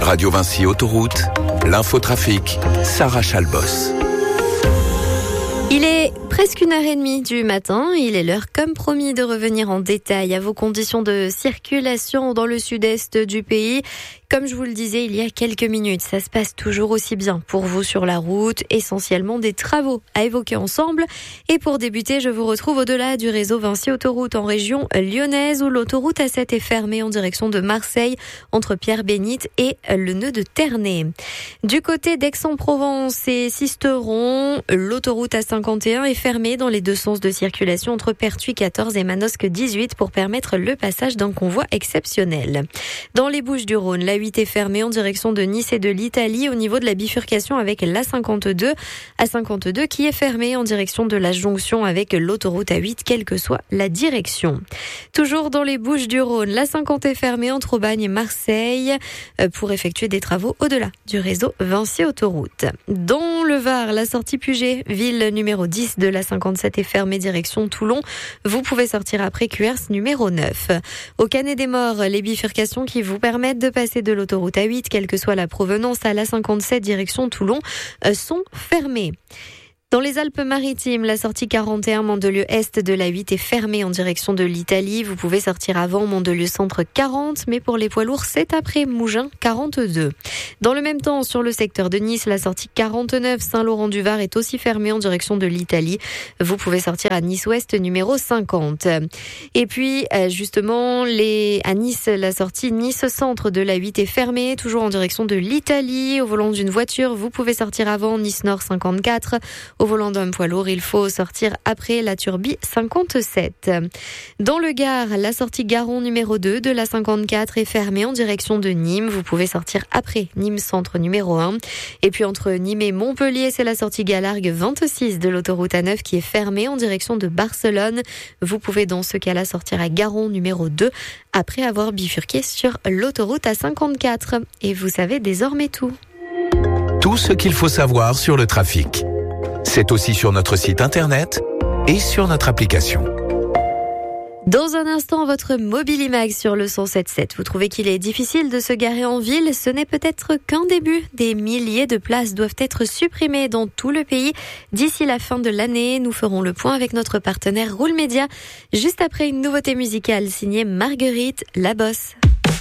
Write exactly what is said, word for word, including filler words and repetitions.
Radio Vinci Autoroute, l'infotrafic, Sarah Chalbos. Il est presque une heure et demie du matin. Il est l'heure, comme promis, de revenir en détail à vos conditions de circulation dans le sud-est du pays. Comme je vous le disais il y a quelques minutes, ça se passe toujours aussi bien pour vous sur la route. Essentiellement des travaux à évoquer ensemble. Et pour débuter, je vous retrouve au-delà du réseau Vinci Autoroute en région lyonnaise où l'autoroute A sept est fermée en direction de Marseille entre Pierre-Bénite et le nœud de Ternay. Du côté d'Aix-en-Provence et Sisteron, l'autoroute A cinquante et un est fermée dans les deux sens de circulation entre Pertuis quatorze et Manosque dix-huit pour permettre le passage d'un convoi exceptionnel. Dans les Bouches-du-Rhône, la huit est fermée en direction de Nice et de l'Italie au niveau de la bifurcation avec l'A cinquante-deux. A cinquante-deux qui est fermée en direction de la jonction avec l'autoroute A huit, quelle que soit la direction. Toujours dans les Bouches-du-Rhône, l'A cinquante est fermée entre Aubagne et Marseille pour effectuer des travaux au-delà du réseau Vinci Autoroute. Dans le Var, la sortie Puget, ville numéro dix de l'A cinquante-sept est fermée direction Toulon. Vous pouvez sortir après Q R S numéro neuf. Au Canet des Morts, les bifurcations qui vous permettent de passer de l'autoroute A huit, quelle que soit la provenance, à l'A cinquante-sept direction Toulon, sont fermées. Dans les Alpes-Maritimes, la sortie quarante et un Mandelieu-Est de la huit est fermée en direction de l'Italie. Vous pouvez sortir avant Mandelieu-Centre quarante, mais pour les poids lourds, c'est après Mougins quarante-deux. Dans le même temps, sur le secteur de Nice, la sortie quarante-neuf Saint-Laurent-du-Var est aussi fermée en direction de l'Italie. Vous pouvez sortir à Nice-Ouest numéro cinquante. Et puis, justement, les... à Nice, la sortie Nice-Centre de la huit est fermée, toujours en direction de l'Italie. Au volant d'une voiture, vous pouvez sortir avant Nice-Nord cinquante-quatre. Au volant d'un poids lourd, il faut sortir après la Turbie cinquante-sept. Dans le Gard, la sortie Garon numéro deux de la cinquante-quatre est fermée en direction de Nîmes. Vous pouvez sortir après Nîmes Centre numéro un. Et puis entre Nîmes et Montpellier, c'est la sortie Galargue vingt-six de l'autoroute A neuf qui est fermée en direction de Barcelone. Vous pouvez dans ce cas-là sortir à Garon numéro deux après avoir bifurqué sur l'autoroute A cinquante-quatre. Et vous savez désormais tout. Tout ce qu'il faut savoir sur le trafic. C'est aussi sur notre site internet et sur notre application. Dans un instant, votre Mobilimax sur le cent sept sept. Vous trouvez qu'il est difficile de se garer en ville? Ce n'est peut-être qu'un début. Des milliers de places doivent être supprimées dans tout le pays. D'ici la fin de l'année, nous ferons le point avec notre partenaire Roule Média, juste après une nouveauté musicale signée Marguerite La Bosse.